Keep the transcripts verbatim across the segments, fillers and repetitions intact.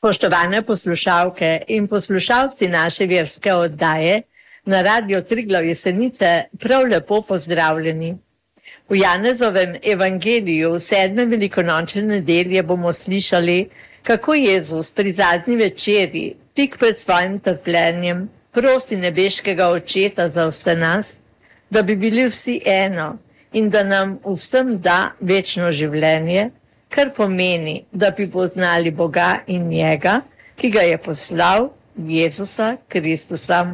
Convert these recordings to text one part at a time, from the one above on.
Spoštovane poslušalke in poslušalci naše verske oddaje na Radio Triglav Jesenice, prav lepo pozdravljeni. V Janezovem evangeliju v sedme velikonočne nedelje bomo slišali, kako Jezus pri zadnji večeri, tik pred svojim trpljenjem, prosi nebeškega Očeta za vse nas, da bi bili vsi eno in da nam vsem da večno življenje, kar pomeni, da bi poznali Boga in njega, ki ga je poslal, Jezusa Kristusa.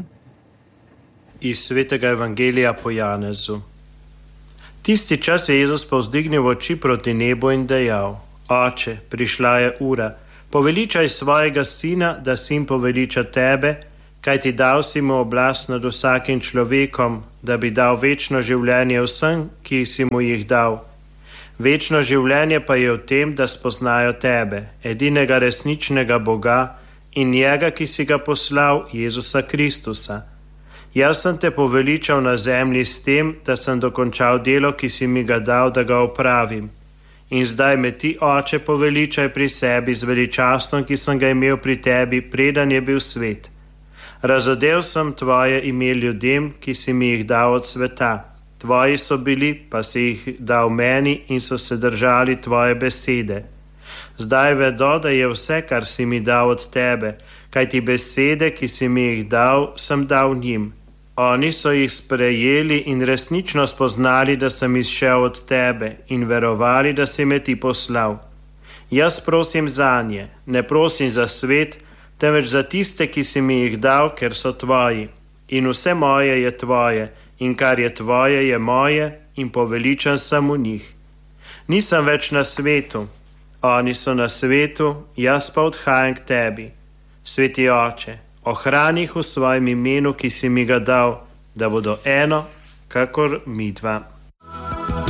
Iz svetega evangelija po Janezu. Tisti čas je Jezus povzdignil oči proti nebu in dejal: Oče, prišla je ura, poveličaj svojega sina, da sin poveliča tebe, kajti dal si mu oblast nad vsakim človekom, da bi dal večno življenje vsem, ki si mu jih dal. Večno življenje pa je v tem, da spoznajo tebe, edinega resničnega Boga in njega, ki si ga poslal, Jezusa Kristusa. Jaz sem te poveličal na zemlji s tem, da sem dokončal delo, ki si mi ga dal, da ga opravim. In zdaj me ti, Oče, poveličaj pri sebi z veličastvom, ki sem ga imel pri tebi, preden je bil svet. Razodel sem tvoje ime ljudem, ki si mi jih dal od sveta. Tvoji so bili, pa si jih dal meni in so se držali tvoje besede. Zdaj vedo, da je vse, kar si mi dal od tebe, kajti besede, ki si mi jih dal, sem dal njim. Oni so jih sprejeli in resnično spoznali, da sem izšel od tebe in verovali, da si me ti poslal. Jaz prosim zanje, ne prosim za svet, temveč za tiste, ki si mi jih dal, ker so tvoji. In vse moje je tvoje, in kar je tvoje, je moje, in poveličan sem v njih. Nisem več na svetu, oni so na svetu, jaz pa odhajam k tebi. Sveti Oče, ohrani jih v svojem imenu, ki si mi ga dal, da bodo eno, kakor mi dva.